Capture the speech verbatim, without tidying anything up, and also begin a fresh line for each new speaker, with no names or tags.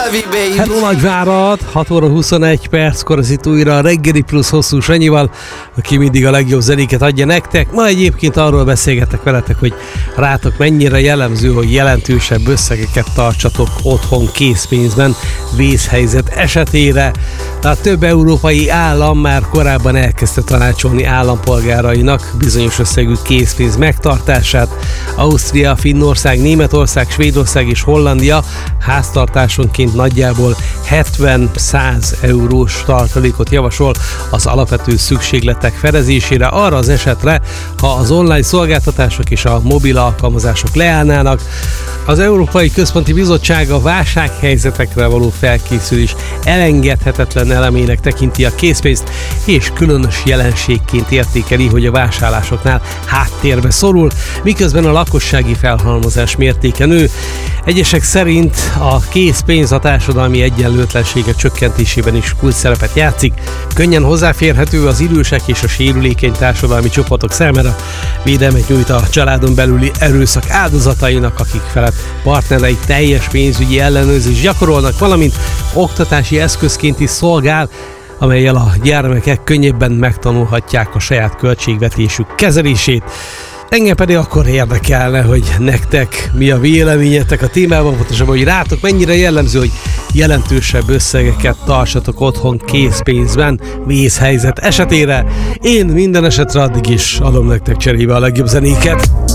Hello Nagyvárad, hat óra huszonegy perckor az itt újra a Reggeli Plusz Hosszú Sanyival, aki mindig a legjobb zenéket adja nektek. Ma egyébként arról beszélgetek veletek, hogy rátok mennyire jellemző, hogy jelentősebb összegeket tartsatok otthon készpénzben vészhelyzet esetére. A több európai állam már korábban elkezdte tanácsolni állampolgárainak bizonyos összegű készpénz megtartását. Ausztria, Finnország, Németország, Svédország és Hollandia háztartásonként nagyjából hetven-száz eurós tartalékot javasol az alapvető szükségletek fedezésére arra az esetre, ha az online szolgáltatások és a mobil alkalmazások leállnának. Az Európai Központi Bizottság a válsághelyzetekre való felkészülés elengedhetetlen elemének tekinti a készpénzt, és különös jelenségként értékeli, hogy a vásárlásoknál háttérbe szorul, miközben a lakossági felhalmozás mértéke nő. Egyesek szerint a készpénz a társadalmi egyenlőtlenségek csökkentésében is kulcsszerepet játszik, könnyen hozzáférhető az idősek és a sérülékeny társadalmi csoportok számára, védelmet nyújt a családon belüli erőszak áldozatainak, akik felett partnereik teljes pénzügyi ellenőrzést gyakorolnak, valamint oktatási eszközként is szolgál, amellyel a gyermekek könnyebben megtanulhatják a saját költségvetésük kezelését. Engem pedig akkor érdekelne, hogy nektek mi a véleményetek a témában, pontosabban, hogy rátok mennyire jellemző, hogy jelentősebb összegeket tartsatok otthon készpénzben vészhelyzet esetére. Én minden esetre addig is adom nektek cserébe a legjobb zenéket.